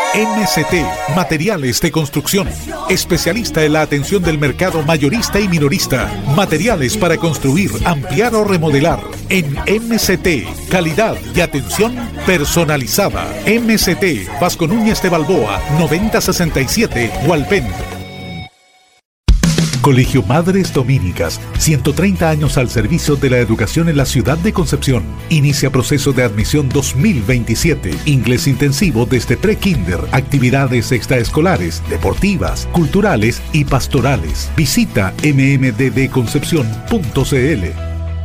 MCT Materiales de Construcción, especialista en la atención del mercado mayorista y minorista. Materiales para construir, ampliar o remodelar. En MCT, calidad y atención personalizada. MCT, Vasco Núñez de Balboa, 9067, Hualpén. Colegio Madres Dominicas, 130 años al servicio de la educación en la ciudad de Concepción. Inicia proceso de admisión 2027. Inglés intensivo desde pre-kinder, actividades extraescolares, deportivas, culturales y pastorales. Visita mmddconcepción.cl.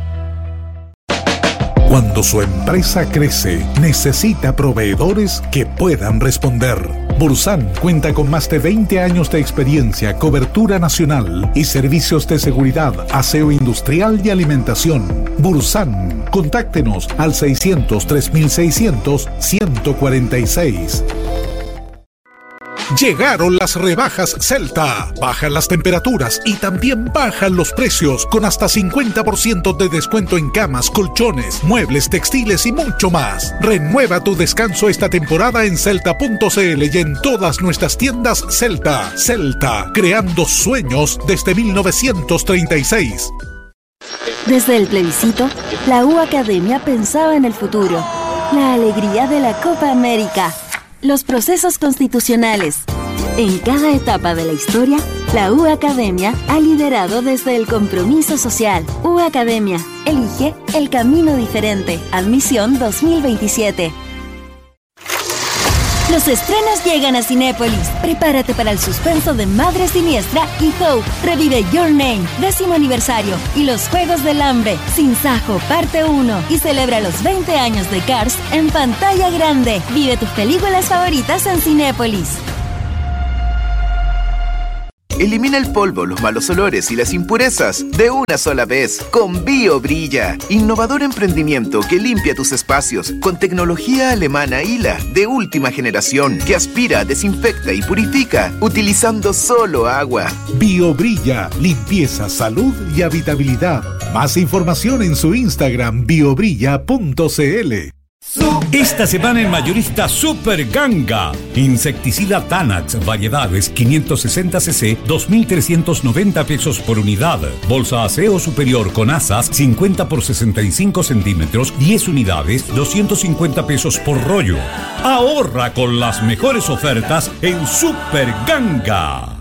Cuando su empresa crece, necesita proveedores que puedan responder. Bursan cuenta con más de 20 años de experiencia, cobertura nacional y servicios de seguridad, aseo industrial y alimentación. Bursan, contáctenos al 600-3600-146. Llegaron las rebajas Celta. Bajan las temperaturas y también bajan los precios con hasta 50% de descuento en camas, colchones, muebles, textiles y mucho más. Renueva tu descanso esta temporada en celta.cl y en todas nuestras tiendas Celta. Celta, creando sueños desde 1936. Desde el plebiscito, la U Academia pensaba en el futuro, la alegría de la Copa América, los procesos constitucionales. En cada etapa de la historia, la U Academia ha liderado desde el compromiso social. U Academia, elige el camino diferente. Admisión 2027. Los estrenos llegan a Cinépolis. Prepárate para el suspenso de Madre Siniestra y Hope. Revive Your Name, 10º aniversario. Y los Juegos del Hambre, Sin Sajo, parte 1. Y celebra los 20 años de Cars en pantalla grande. Vive tus películas favoritas en Cinépolis. Elimina el polvo, los malos olores y las impurezas de una sola vez con BioBrilla. Innovador emprendimiento que limpia tus espacios con tecnología alemana ILA de última generación que aspira, desinfecta y purifica utilizando solo agua. BioBrilla, limpieza, salud y habitabilidad. Más información en su Instagram biobrilla.cl. Esta semana en Mayorista Super Ganga. Insecticida Tanax, variedades 560 cc, 2.390 pesos por unidad. Bolsa aseo superior con asas 50 por 65 centímetros, 10 unidades, 250 pesos por rollo. Ahorra con las mejores ofertas en Super Ganga.